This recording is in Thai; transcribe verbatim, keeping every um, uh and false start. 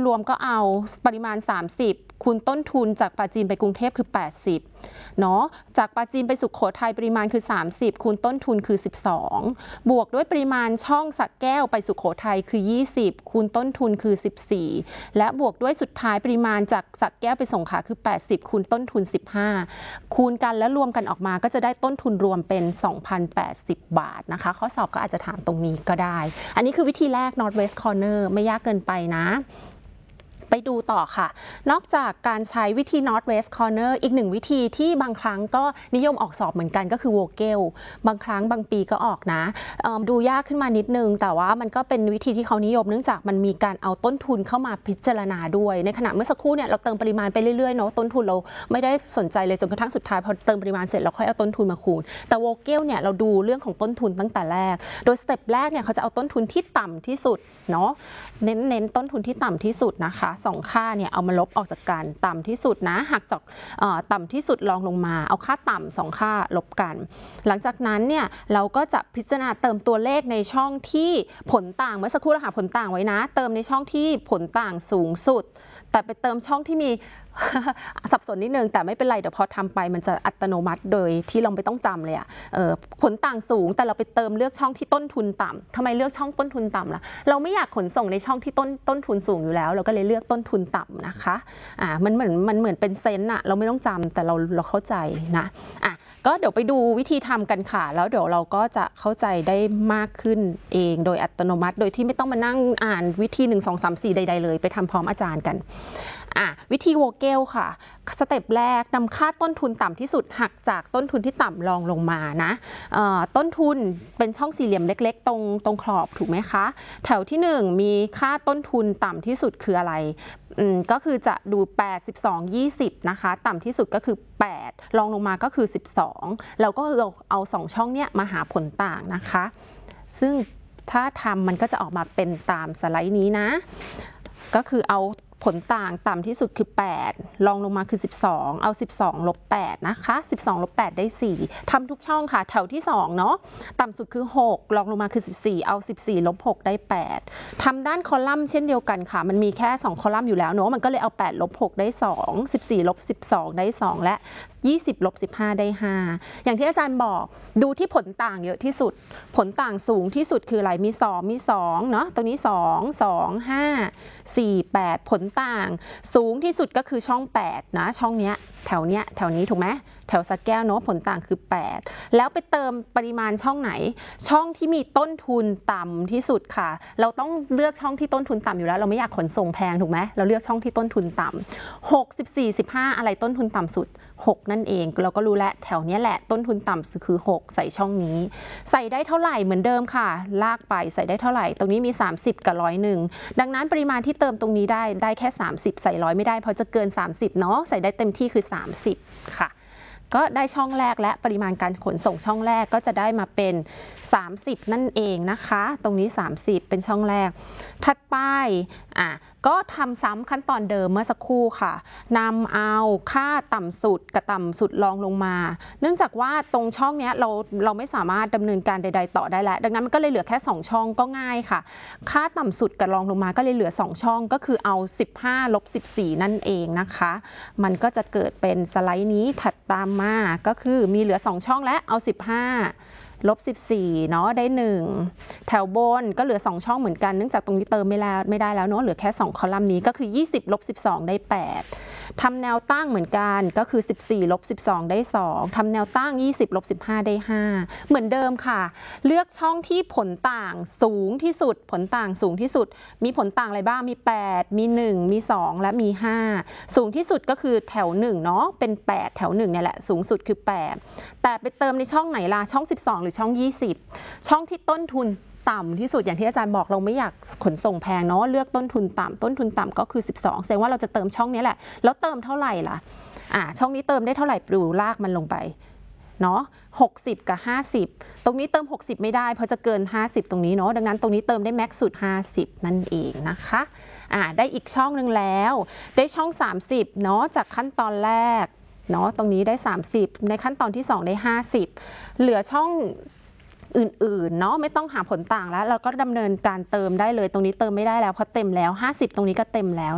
รวมก็เอาปริมาณสามสิบคูณต้นทุนจากปราจีนไปกรุงเทพคือแปดสิบเนาะจากปราจีนไปสุโขทัยปริมาณคือสามสิบคูณต้นทุนคือสิบสองบวกด้วยปริมาณช่องสระแก้วไปสุโขทัยคือยี่สิบคูณต้นทุนคือสิบสี่และบวกด้วยสุดท้ายปริมาณจากสระแก้วไปสงขลาคือแปดสิบคูณต้นทุนสิบห้าคูณกันแล้วรวมกันออกมาก็จะได้ต้นทุนรวมเป็น สองพันแปดสิบ บาทนะคะข้อสอบก็อาจจะถามตรงนี้ก็ได้อันนี้คือวิธีแรก Northwest Corner ไม่ยากเกินไปนะไปดูต่อค่ะนอกจากการใช้วิธี Northwest Corner อีกหนึ่งวิธีที่บางครั้งก็นิยมออกสอบเหมือนกันก็คือ Vogel บางครั้งบางปีก็ออกนะดูยากขึ้นมานิดนึงแต่ว่ามันก็เป็นวิธีที่เขานิยมเนื่องจากมันมีการเอาต้นทุนเข้ามาพิจารณาด้วยในขณะเมื่อสักครู่เนี่ยเราเติมปริมาณไปเรื่อยๆเนาะต้นทุนเราไม่ได้สนใจเลยจนกระทั่งสุดท้ายพอเติมปริมาณเสร็จเราค่อยเอาต้นทุนมาคูณแต่ Vogel เนี่ยเราดูเรื่องของต้นทุนตั้งแต่แรกโดยสเต็ปแรกเนี่ยเขาจะเอาต้นทุนที่ต่ำที่สุดเนาะเน้นๆต้นทุนที่ต่ำที่สุดนะคะสองค่าเนี่ยเอามาลบออกจากกันต่ำที่สุดนะหักจากต่ำที่สุดรองลงมาเอาค่าต่ำสองค่าลบกันหลังจากนั้นเนี่ยเราก็จะพิจารณาเติมตัวเลขในช่องที่ผลต่างเมื่อสักครู่เราหาผลต่างไว้นะเติมในช่องที่ผลต่างสูงสุดแต่ไปเติมช่องที่มีสับสนนิดนึงแต่ไม่เป็นไรเดี๋ยวพอทำไปมันจะอัตโนมัติโดยที่เราไม่ต้องจำเลยอะผลต่างสูงแต่เราไปเติมเลือกช่องที่ต้นทุนต่ำทำไมเลือกช่องต้นทุนต่ำล่ะเราไม่อยากขนส่งในช่องที่ต้นต้นทุนสูงอยู่แล้วเราก็เลยเลือกต้นทุนต่ำนะคะอ่ามันเหมือนมันเหมือนเป็นเซนต์อะเราไม่ต้องจำแต่เราเราเข้าใจนะอ่ะก็เดี๋ยวไปดูวิธีทำกันค่ะแล้วเดี๋ยวเราก็จะเข้าใจได้มากขึ้นเองโดยอัตโนมัติโดยที่ไม่ต้องมานั่งอ่านวิธีหนึ่งสองสามสี่ใดๆเลยไปทำพร้อมอาจารย์กันอ่ะวิธีโวเกลค่ะสเต็ปแรกนำค่าต้นทุนต่ำที่สุดหักจากต้นทุนที่ต่ำรองลงมานะต้นทุนเป็นช่องสี่เหลี่ยมเล็กๆตรงตรงขอบถูกไหมคะแถวที่หนึ่งมีค่าต้นทุนต่ำที่สุดคืออะไรก็คือจะดูแปด สิบสอง ยี่สิบนะคะต่ำที่สุดก็คือแปดรองลงมาก็คือสิบสองเราก็เอาเอาสองช่องเนี้ยมาหาผลต่างนะคะซึ่งถ้าทำมันก็จะออกมาเป็นตามสไลด์นี้นะก็คือเอาผลต่างต่ำที่สุดคือแปดรองลงมาคือสิบสองเอาสิบสองลบแปดนะคะสิบสองลบแปดได้สี่ทำทุกช่องค่ะแถวที่สองเนาะต่ำสุดคือหกรองลงมาคือสิบสี่เอาสิบสี่ลบหกได้แปดทำด้านคอลัมน์เช่นเดียวกันค่ะมันมีแค่สองคอลัมน์อยู่แล้วเนาะมันก็เลยเอาแปดลบหกได้สอง สิบสี่ลบสิบสองได้สองและยี่สิบลบสิบห้าได้ห้าอย่างที่อาจารย์บอกดูที่ผลต่างเยอะที่สุดผลต่างสูงที่สุดคืออะไรมีสองมีสองเนาะตรงนี้สอง สอง ห้า สี่ แปดผลต่างสูงที่สุดก็คือช่องแปดนะช่องเนี้ยแถวเนี้ยแถวนี้ถูกไหมแถวสแกลเนาะผลต่างคือแปดแล้วไปเติมปริมาณช่องไหนช่องที่มีต้นทุนต่ำที่สุดค่ะเราต้องเลือกช่องที่ต้นทุนต่ำอยู่แล้วเราไม่อยากขนส่งแพงถูกไหมเราเลือกช่องที่ต้นทุนต่ำหก สิบสี่ สิบห้าอะไรต้นทุนต่ำสุดหกนั่นเองเราก็รู้แล้วแถวนี้แหละต้นทุนต่ำคือหกใส่ช่องนี้ใส่ได้เท่าไหร่เหมือนเดิมค่ะลากไปใส่ได้เท่าไหร่ตรงนี้มีสามสิบกับร้อยหนึ่งดังนั้นปริมาณที่เติมตรงนี้ได้ได้แค่สามสิบใส่ร้อยไม่ได้เพราะจะเกินสามสิบเนาะใส่ได้เต็มที่คือสามสิบค่ะก็ได้ช่องแรกและปริมาณการขนส่งช่องแรกก็จะได้มาเป็นสามสิบนั่นเองนะคะตรงนี้สามสิบเป็นช่องแรกถัดไปอ่ะก็ทำซ้ำขั้นตอนเดิมเมื่อสักครู่ค่ะนำเอาค่าต่ำสุดกับต่ำสุดรองลงมาเนื่องจากว่าตรงช่องนี้เราเราไม่สามารถดำเนินการใดๆต่อได้แล้วดังนั้นมันก็เลยเหลือแค่สองช่องก็ง่ายค่ะค่าต่ำสุดกับรองลงมาก็เลยเหลือสองช่องก็คือเอาสิบห้าลบสิบสี่นั่นเองนะคะมันก็จะเกิดเป็นสไลด์นี้ถัดตามมาก็คือมีเหลือสองช่องและเอาสิบห้าลบสิบสี่เนาะได้หนึ่งแถวบนก็เหลือสองช่องเหมือนกันเนื่องจากตรงนี้เติมไม่แล้วไม่ได้แล้วเนาะเหลือแค่สองคอลัมน์นี้ก็คือยี่สิบลบสิบสองได้แปดทำแนวตั้งเหมือนกันก็คือสิบสี่ลบสิบสองได้สองทำแนวตั้งยี่สิบลบสิบห้าได้ห้าเหมือนเดิมค่ะเลือกช่องที่ผลต่างสูงที่สุดผลต่างสูงที่สุดมีผลต่างอะไรบ้างมีแปดมีหนึ่งมีสองและมีห้าสูงที่สุดก็คือแถวหนึ่งเนาะเป็นแปดแถวหนึ่งเนี่ยแหละสูงสุดคือแปดแต่ไปเติมในช่องไหนล่ะช่องสิบสองหรือช่องยี่สิบช่องที่ต้นทุนต่ำที่สุดอย่างที่อาจารย์บอกเราไม่อยากขนส่งแพงเนาะเลือกต้นทุนต่ำต้นทุนต่ำก็คือสิบสองแสดงว่าเราจะเติมช่องนี้แหละแล้วเติมเท่าไหร่ล่ะอ่าช่องนี้เติมได้เท่าไหร่ดูลากมันลงไปเนาะหกสิบกับห้าสิบตรงนี้เติมหกสิบไม่ได้เพราะจะเกินห้าสิบตรงนี้เนาะดังนั้นตรงนี้เติมได้แม็กซ์สุดห้าสิบนั่นเองนะคะอ่าได้อีกช่องนึงแล้วได้ช่องสามสิบเนาะจากขั้นตอนแรกเนาะตรงนี้ได้สามสิบในขั้นตอนที่สองได้ห้าสิบเหลือช่องอื่นๆเนาะไม่ต้องหาผลต่างแล้วเราก็ดำเนินการเติมได้เลยตรงนี้เติมไม่ได้แล้วเพราะเต็มแล้วห้าสิบตรงนี้ก็เต็มแล้ว